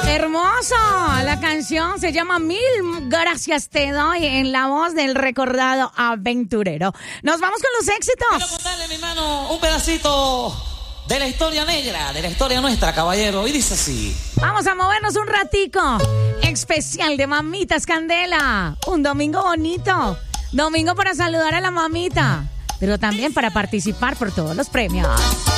Hermoso. La canción se llama Mil Gracias Te Doy, en la voz del recordado aventurero. Nos vamos con los éxitos. Quiero contarle, mi hermano, un pedacito de la historia negra, de la historia nuestra, caballero. Y dice así. Vamos a movernos un ratico. Especial de Mamitas Candela. Un domingo bonito. Domingo para saludar a la mamita, pero también para participar por todos los premios.